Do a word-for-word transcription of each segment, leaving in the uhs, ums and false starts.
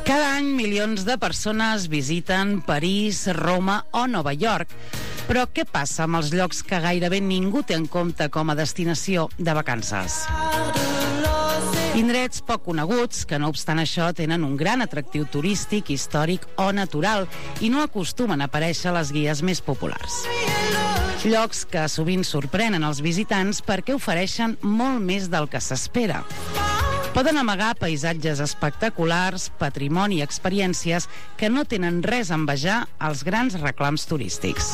Cada any milions de persones visiten París, Roma o Nova York. Però què passa amb els llocs que gairebé ningú té en compte com a destinació de vacances? Indrets poc coneguts, que no obstant això tenen un gran atractiu turístic, històric o natural i no acostumen a aparèixer a les guies més populars. Llocs que sovint sorprenen els visitants perquè ofereixen molt més del que s'espera. Poden amagar paisatges espectaculars, patrimoni i experiències que no tenen res a envejar als grans reclams turístics.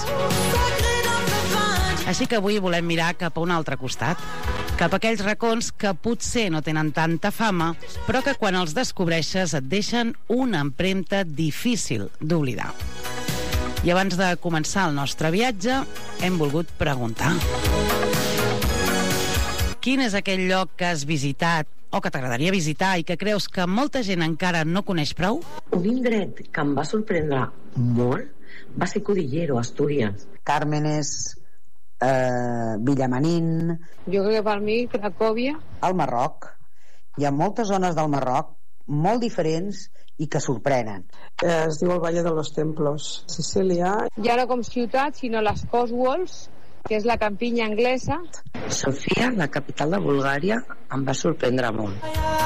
Així que avui volem mirar cap a un altre costat, cap a aquells racons que potser no tenen tanta fama, però que quan els descobreixes et deixen una empremta difícil d'oblidar. I abans de començar el nostre viatge, hem volgut preguntar: quin és aquell lloc que has visitat o que t'agradaria visitar i que creus que molta gent encara no coneix prou? Un indret que em va sorprendre molt va ser Cudillero, Astúries. Càrmenes, eh, Villamanín... Jo crec que per mi, Cracòvia. Al Marroc. Hi ha moltes zones del Marroc molt diferents i que sorprenen. Eh, es diu el Valle de los Templos, Sicília. Ja no com ciutat, sinó les Cotswolds, que és la campinya anglesa. Sofia, la capital de Bulgària, em va sorprendre molt.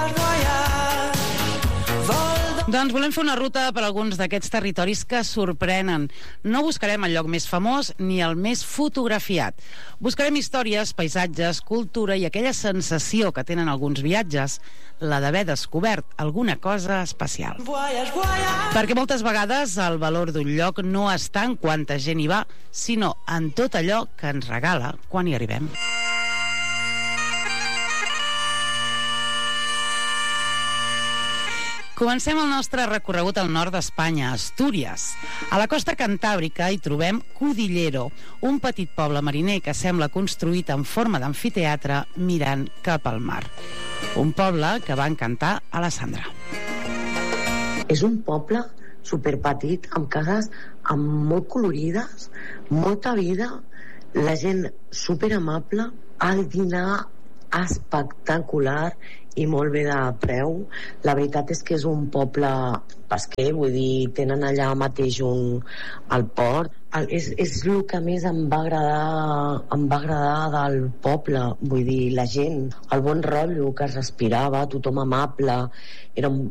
Doncs volem fer una ruta per alguns d'aquests territoris que sorprenen. No buscarem el lloc més famós ni el més fotografiat. Buscarem històries, paisatges, cultura i aquella sensació que tenen alguns viatges, la d'haver descobert alguna cosa especial. Perquè moltes vegades el valor d'un lloc no està en quanta gent hi va, sinó en tot allò que ens regala quan hi arribem. Comencem el nostre recorregut al nord d'Espanya, a Astúries. A la costa cantàbrica hi trobem Cudillero, un petit poble mariner que sembla construït en forma d'amfiteatre mirant cap al mar. Un poble que va encantar a la Sandra. És un poble superpetit, amb cases amb molt colorides, molta vida, la gent superamable, el dinar espectacular i molt bé de preu. La veritat és que és un poble pesquer, vull dir, tenen allà mateix un, el port. El, és, és el que més em va agradar em va agradar del poble, vull dir, la gent, el bon rotllo que es respirava, tothom amable, era un